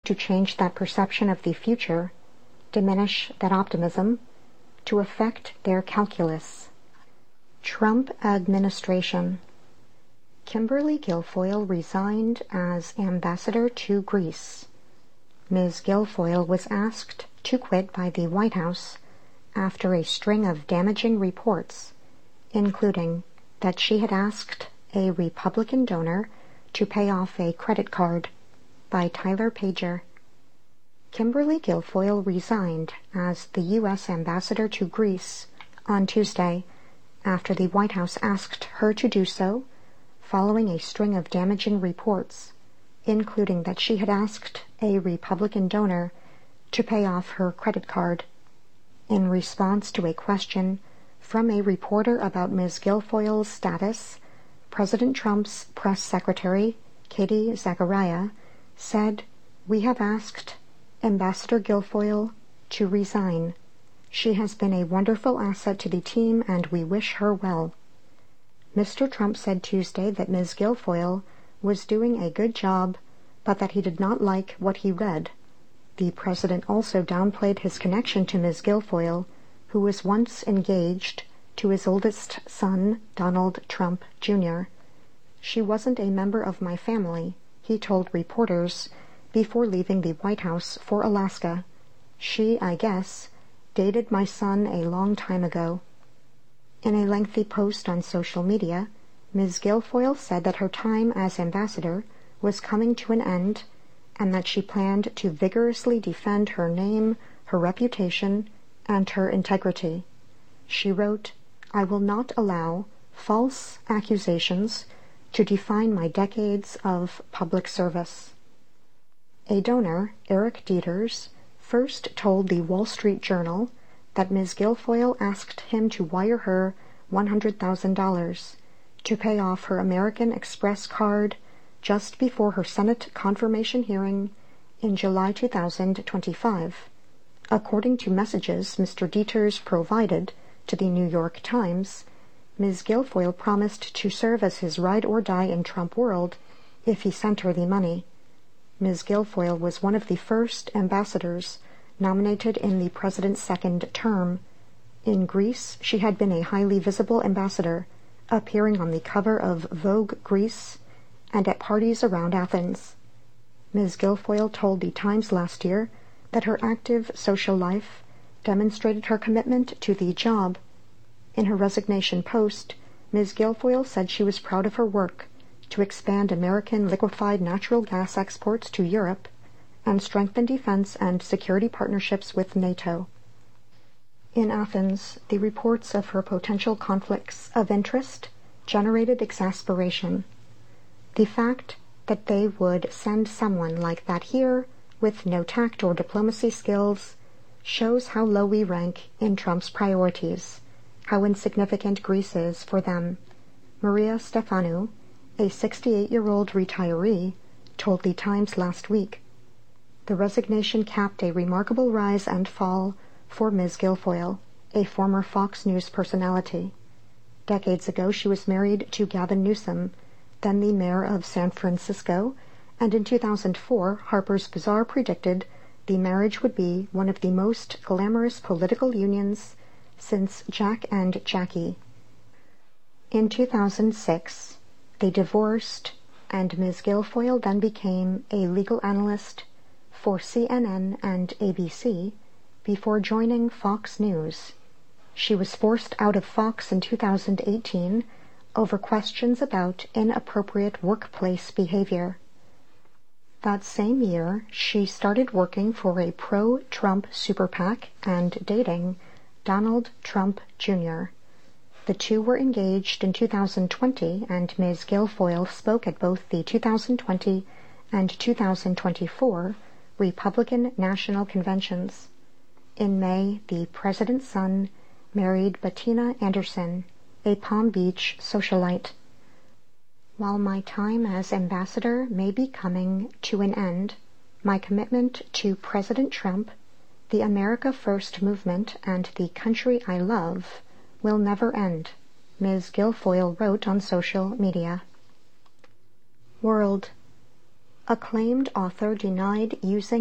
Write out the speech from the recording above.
to change that perception of the future, diminish that optimism, to affect their calculus. Trump administration. Kimberly Guilfoyle resigned as ambassador to Greece. Ms. Guilfoyle was asked to quit by the White House after a string of damaging reports, including that she had asked a Republican donor to pay off a credit card. By Tyler Pager. Kimberly Guilfoyle resigned as the U.S. ambassador to Greece on Tuesday after the White House asked her to do so, following a string of damaging reports, including that she had asked a Republican donor to pay off her credit card. In response to a question from a reporter about Ms. Guilfoyle's status, President Trump's press secretary, Katie Zachariah, said, "We have asked Ambassador Guilfoyle to resign. She has been a wonderful asset to the team and we wish her well." Mr. Trump said Tuesday that Ms. Guilfoyle was doing a good job, but that he did not like what he read. The president also downplayed his connection to Ms. Guilfoyle, who was once engaged to his oldest son, Donald Trump, Jr. "She wasn't a member of my family," he told reporters before leaving the White House for Alaska. "She, I guess, dated my son a long time ago." In a lengthy post on social media, Ms. Guilfoyle said that her time as ambassador was coming to an end and that she planned to vigorously defend her name, her reputation, and her integrity. She wrote, "I will not allow false accusations to define my decades of public service." A donor, Eric Dieters, first told the Wall Street Journal that Ms. Guilfoyle asked him to wire her $100,000 to pay off her American Express card just before her Senate confirmation hearing in July 2025. According to messages Mr. Dieters provided to the New York Times, Ms. Guilfoyle promised to serve as his ride-or-die in Trump world if he sent her the money. Ms. Guilfoyle was one of the first ambassadors nominated in the president's second term. In Greece, she had been a highly visible ambassador, appearing on the cover of Vogue Greece and at parties around Athens. Ms. Guilfoyle told the Times last year that her active social life demonstrated her commitment to the job. In her resignation post, Ms. Guilfoyle said she was proud of her work to expand American liquefied natural gas exports to Europe and strengthen defense and security partnerships with NATO. In Athens, the reports of her potential conflicts of interest generated exasperation. The fact that they would send someone like that here with no tact or diplomacy skills shows how low we rank in Trump's priorities, how insignificant Greece is for them. Maria Stefanou, a 68-year-old retiree, told the Times last week. The resignation capped a remarkable rise and fall for Ms. Guilfoyle, a former Fox News personality. Decades ago, she was married to Gavin Newsom, then the mayor of San Francisco, and in 2004, Harper's Bazaar predicted the marriage would be one of the most glamorous political unions since Jack and Jackie. In 2006, they divorced, and Ms. Guilfoyle then became a legal analyst for CNN and ABC before joining Fox News. She was forced out of Fox in 2018 over questions about inappropriate workplace behavior. That same year, she started working for a pro-Trump super PAC and dating Donald Trump Jr. The two were engaged in 2020, and Ms. Guilfoyle spoke at both the 2020 and 2024 Republican National Conventions. In May, the president's son married Bettina Anderson, a Palm Beach socialite. While my time as ambassador may be coming to an end, my commitment to President Trump, the America First movement, and the country I love will never end, Ms. Guilfoyle wrote on social media. World. Acclaimed author denied using